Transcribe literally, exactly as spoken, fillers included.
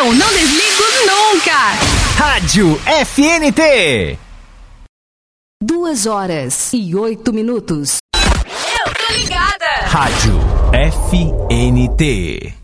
Eu não desligo nunca. Rádio F N T. Duas horas e oito minutos. Eu tô ligada. Rádio F N T.